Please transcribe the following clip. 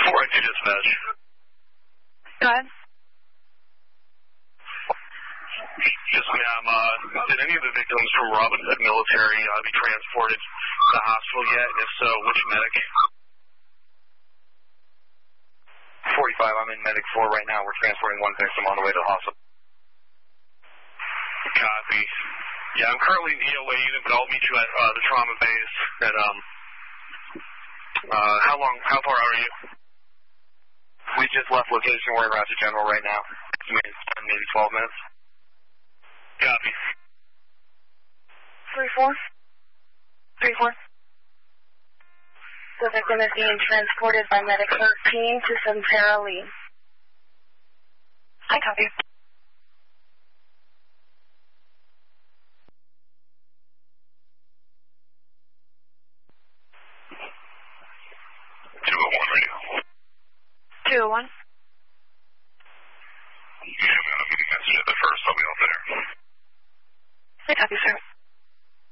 482 dispatch. Go ahead. Yes, ma'am. Did any of the victims from Robin Hood Military be transported to the hospital yet? And if so, which medic? 45, I'm in Medic 4 right now. We're transporting one victim on the way to the hospital. Copy. Yeah, I'm currently in the EOA unit, but I'll meet you at the trauma base. At, how far are you? We just left location. We're around to General right now. Maybe 12 minutes. Copy. 3-4. 3-4. The victim is being transported by Medic 13 to Santara Lee. I copy. Radio. 201. Yeah, I'm getting a message at the first. I'll be out there. I copy, sir.